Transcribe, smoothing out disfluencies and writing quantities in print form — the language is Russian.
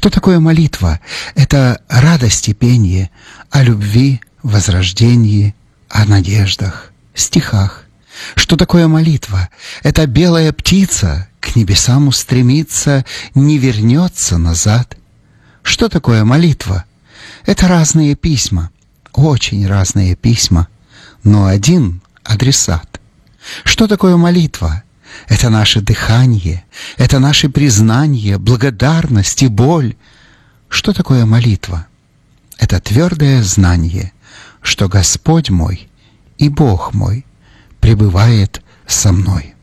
Что такое молитва? Это радость и пение о любви, возрождении, о надеждах, стихах. Что такое молитва? Это белая птица, к небесам устремится, не вернется назад. Что такое молитва? Это разные письма, очень разные письма, но один адресат. Что такое молитва? Это наше дыхание, это наши признания, благодарность и боль. Что такое молитва? Это твердое знание, что Господь мой и Бог мой пребывает со мной.